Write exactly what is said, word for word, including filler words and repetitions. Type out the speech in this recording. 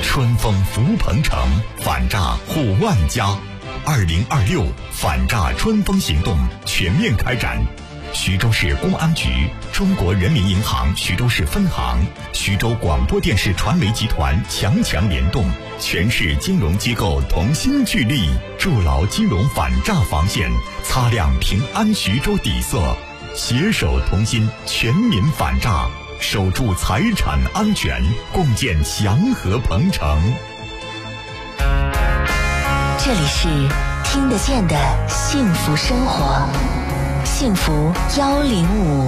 春风福鹏城，反诈护万家。二零二六反诈春风行动全面开展。徐州市公安局、中国人民银行徐州市分行、徐州广播电视传媒集团强强联动，全市金融机构同心聚力，筑牢金融反诈防线，擦亮平安徐州底色，携手同心，全民反诈，守住财产安全，共建祥和鹏城。 这里是听得见的幸福生活，幸福幺零五。